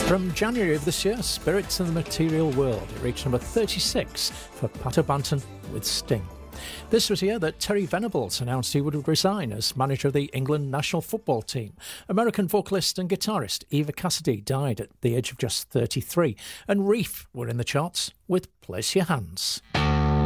From January of this year, Spirits in the Material World reached number 36 for Pato Banton with Sting. This was the year that Terry Venables announced he would resign as manager of the England national football team. American vocalist and guitarist Eva Cassidy died at the age of just 33, and Reef were in the charts with Place Your Hands.